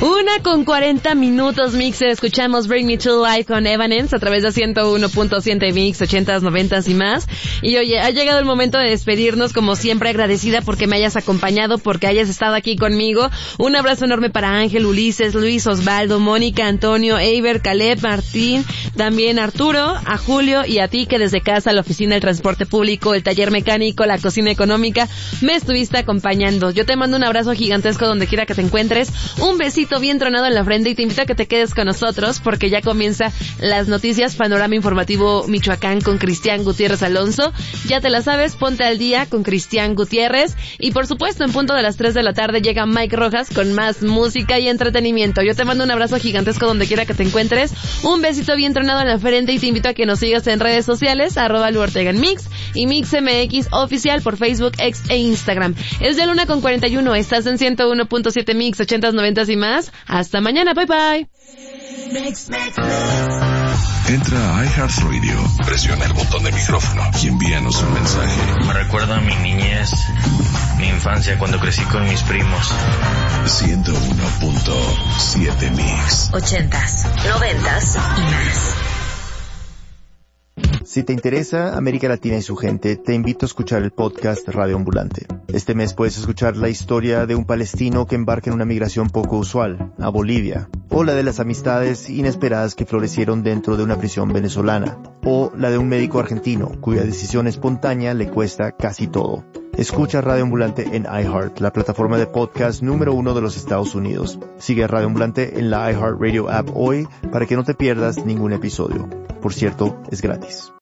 1:40 Mixer, escuchamos Bring Me to Life con Evanescence a través de 101.7 Mix, 80s, 90s y más. Y oye, ha llegado el momento de despedirnos, como siempre agradecida porque me hayas acompañado, porque hayas estado aquí conmigo. Un abrazo enorme para Ángel, Ulises, Luis, Osvaldo, Mónica, Antonio, Eiber, Caleb, Martín, también Arturo, a Julio y a ti que desde casa, la oficina del transporte público, el taller mecánico, la cocina económica, me estuviste acompañando. Yo te mando un abrazo gigantesco donde quiera que te encuentres, un besito bien tronado en la frente y te invito a que te quedes con nosotros porque ya comienza las noticias, panorama informativo Michoacán con Cristian Gutiérrez Alonso. Ya te la sabes, ponte al día con Cristian Gutiérrez y por supuesto en punto de las 3 de la tarde llega Mike Rojas con más música y entretenimiento. Yo te mando un abrazo gigantesco donde quiera que te encuentres, un besito bien tronado en la frente y te invito a que nos sigas en redes sociales, @Lu Ortega en Mix y MixMX Oficial por Facebook, X e Instagram. Es de 1:41, estás en 101.7 Mix, 80s, 90s y más. Hasta mañana, bye bye. Entra a iHeartRadio, presiona el botón de micrófono y envíanos un mensaje. Me recuerda a mi niñez, mi infancia cuando crecí con mis primos. 101.7 Mix, 80s, 90s y más. Si te interesa América Latina y su gente, te invito a escuchar el podcast Radio Ambulante. Este mes puedes escuchar la historia de un palestino que embarca en una migración poco usual, a Bolivia, o la de las amistades inesperadas que florecieron dentro de una prisión venezolana, o la de un médico argentino cuya decisión espontánea le cuesta casi todo. Escucha Radio Ambulante en iHeart, la plataforma de podcast número 1 de los Estados Unidos. Sigue a Radio Ambulante en la iHeartRadio app hoy para que no te pierdas ningún episodio. Por cierto, es gratis.